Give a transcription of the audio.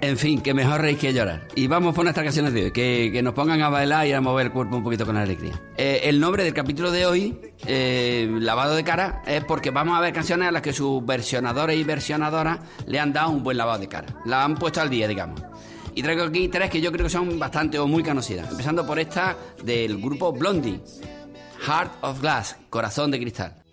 En fin, que mejor reír que llorar. Y vamos por nuestras canciones de hoy, que nos pongan a bailar y a mover el cuerpo un poquito con alegría. El nombre del capítulo de hoy, lavado de cara, es porque vamos a ver canciones a las que sus versionadores y versionadoras le han dado un buen lavado de cara. La han puesto al día, digamos. Y traigo aquí 3 que yo creo que son bastante o muy conocidas. Empezando por esta del grupo Blondie, Heart of Glass, Corazón de Cristal.